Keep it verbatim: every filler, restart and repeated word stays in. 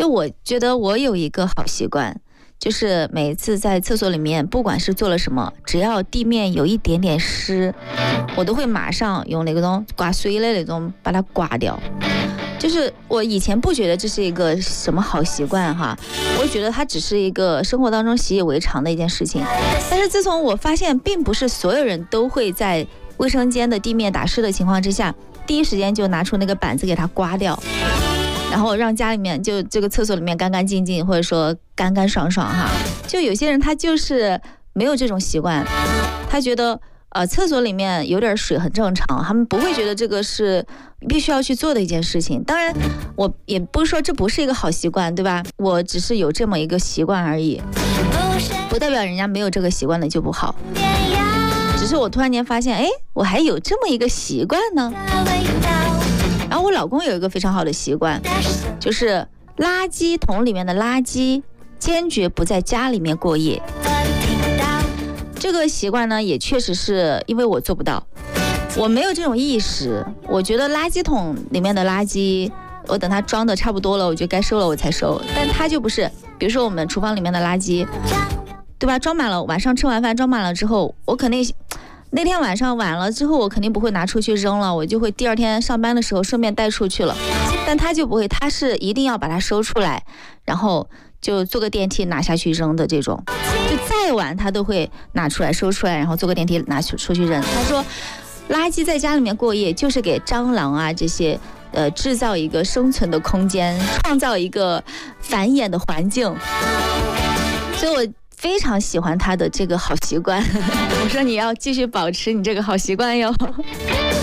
我觉得我有一个好习惯，就是每次在厕所里面，不管是做了什么，只要地面有一点点湿，我都会马上用那种刮水的那种把它刮掉。就是我以前不觉得这是一个什么好习惯哈，我觉得它只是一个生活当中习以为常的一件事情。但是自从我发现并不是所有人都会在卫生间的地面打湿的情况之下，第一时间就拿出那个板子给它刮掉，然后让家里面就这个厕所里面干干净净，或者说干干爽爽哈。就有些人他就是没有这种习惯，他觉得呃厕所里面有点水很正常，他们不会觉得这个是必须要去做的一件事情。当然我也不是说这不是一个好习惯，对吧？我只是有这么一个习惯而已，不代表人家没有这个习惯的就不好。只是我突然间发现，哎，我还有这么一个习惯呢。然后我老公有一个非常好的习惯，就是垃圾桶里面的垃圾坚决不在家里面过夜。这个习惯呢，也确实是因为我做不到，我没有这种意识。我觉得垃圾桶里面的垃圾，我等它装的差不多了，我觉得该收了我才收。但它就不是，比如说我们厨房里面的垃圾，对吧？装满了，晚上吃完饭装满了之后，我肯定那天晚上晚了之后，我肯定不会拿出去扔了，我就会第二天上班的时候顺便带出去了。但他就不会，他是一定要把它收出来，然后就坐个电梯拿下去扔的这种。就再晚他都会拿出来收出来，然后坐个电梯拿出去扔。他说，垃圾在家里面过夜，就是给蟑螂啊这些呃制造一个生存的空间，创造一个繁衍的环境。所以我非常喜欢他的这个好习惯。我说你要继续保持你这个好习惯哟。